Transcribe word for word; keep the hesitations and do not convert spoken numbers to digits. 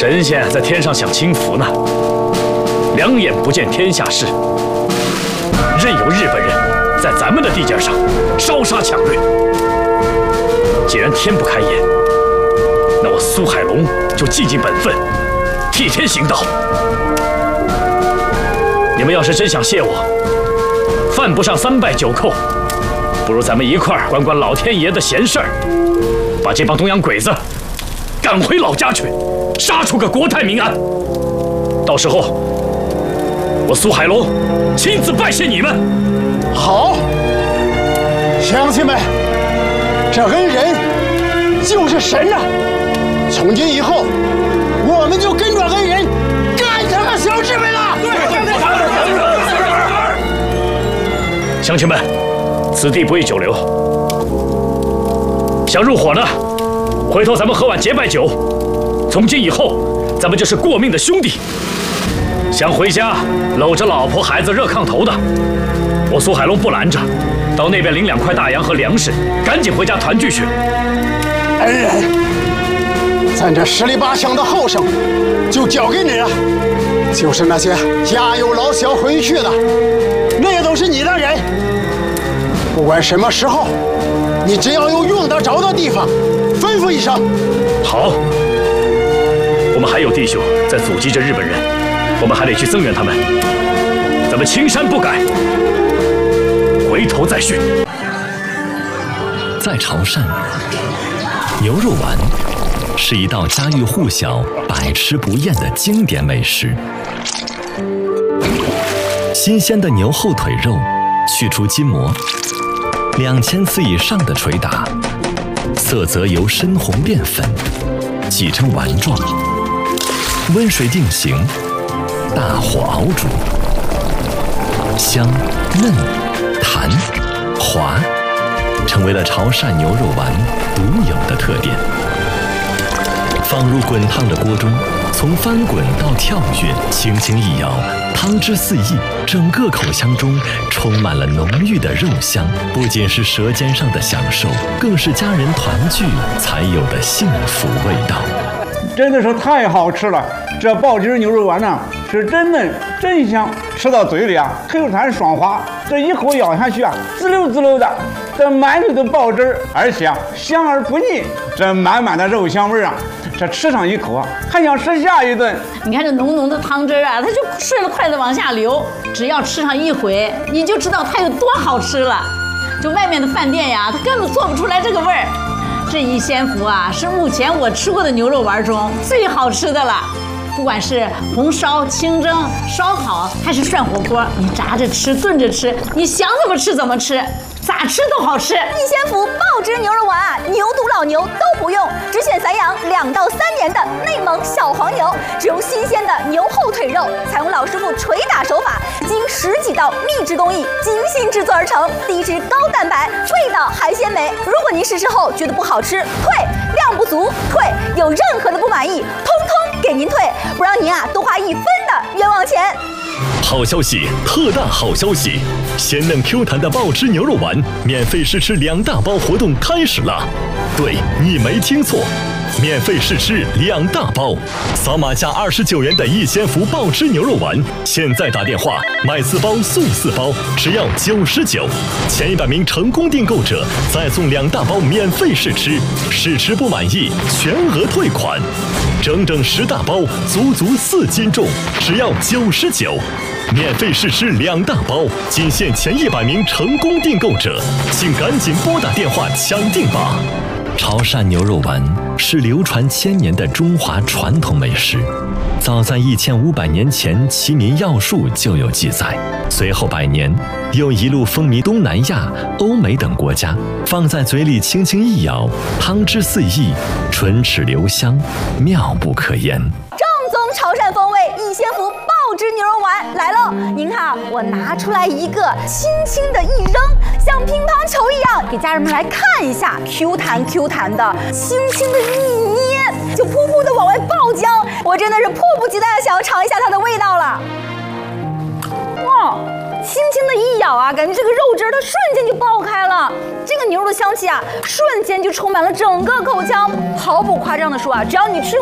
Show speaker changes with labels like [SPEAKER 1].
[SPEAKER 1] 神仙在天上享清福呢，两眼不见天下事，任由日本人在咱们的地界上烧杀抢掠。既然天不开眼，那我苏海龙就尽尽本分，替天行道。你们要是真想谢我，犯不上三拜九叩，不如咱们一块儿管管老天爷的闲事儿，把这帮东洋鬼子赶回老家去，杀出个国泰民安。到时候，我苏海龙亲自拜谢你们。
[SPEAKER 2] 好，乡亲们，这恩人就是神呐！从今以后，我们就跟着恩人干他个小智慧了。对对对，
[SPEAKER 1] 乡亲们，此地不宜久留，想入伙的，回头咱们喝碗结拜酒。从今以后，咱们就是过命的兄弟。想回家搂着老婆孩子热炕头的，我苏海龙不拦着，到那边领两块大洋和粮食，赶紧回家团聚去。
[SPEAKER 2] 恩人，咱这十里八乡的后生就交给你了，就是那些家有老小回去的，那也都是你的人。不管什么时候，你只要有用得着的地方，吩咐一声。
[SPEAKER 1] 好，我们还有弟兄在阻击着日本人，我们还得去增援他们。咱们青山不改，回头再续。
[SPEAKER 3] 在潮汕，牛肉丸是一道家喻户晓、百吃不厌的经典美食。新鲜的牛后腿肉去除筋膜，两千次以上的捶打，色泽由深红变粉，挤成丸状，温水定型，大火熬煮，香嫩弹滑，成为了潮汕牛肉丸独有的特点。放入滚烫的锅中，从翻滚到跳跃，轻轻一摇，汤汁四溢，整个口腔中充满了浓郁的肉香，不仅是舌尖上的享受，更是家人团聚才有的幸福味道。
[SPEAKER 4] 真的是太好吃了！这爆汁牛肉丸呢，是真嫩真香，吃到嘴里啊，Q弹爽滑，这一口咬下去啊，滋溜滋溜的，这满嘴都爆汁，而且啊香而不腻，这满满的肉香味啊，这吃上一口啊，还想吃下一顿。
[SPEAKER 5] 你看这浓浓的汤汁啊，它就顺着筷子往下流，只要吃上一回，你就知道它有多好吃了。就外面的饭店呀，它根本做不出来这个味儿。这一仙福啊，是目前我吃过的牛肉丸中最好吃的了。不管是红烧、清蒸、烧烤，还是涮火锅，你炸着吃、炖着吃，你想怎么吃怎么吃，咋吃都好吃。
[SPEAKER 6] 一仙福爆汁牛肉丸啊，牛犊老牛都不用，只选散养两到三年的内蒙小黄牛，只用新鲜的牛后腿肉，采用老师傅捶打手法，经十几道秘制工艺精心制作而成，低脂高蛋白，味道还鲜美。如果您试吃后觉得不好吃，退；量不足，退；有任何的不满意，通通给您退，不让您啊多花一分的冤枉钱。
[SPEAKER 3] 好消息，特大好消息！鲜嫩 Q 弹的爆汁牛肉丸免费试吃两大包活动开始了。对，你没听错，免费试吃两大包，扫码价二十九元的一仙福爆汁牛肉丸，现在打电话买四包送四包，只要九十九，前一百名成功订购者再送两大包免费试吃，试吃不满意全额退款，整整十大包，足足四斤重，只要九十九。免费试吃两大包，仅限前一百名成功订购者，请赶紧拨打电话抢订吧！潮汕牛肉丸是流传千年的中华传统美食，早在一千五百年前《齐民要术》就有记载，随后百年又一路风靡东南亚、欧美等国家。放在嘴里轻轻一咬，汤汁四溢，唇齿留香，妙不可言。
[SPEAKER 6] 正宗潮汕风味一仙福爆汁牛肉丸来喽！您看，我拿出来一个，轻轻的一扔，像乒乓球一样，给家人们来看一下 ，Q 弹 Q 弹的，轻轻的一捏，就噗噗的往外爆浆。我真的是迫不及待的想要尝一下它的味道了。哇！轻轻的一咬啊，感觉这个肉汁它瞬间就爆开了，这个牛肉的香气啊，瞬间就充满了整个口腔。毫不夸张的说啊，只要你吃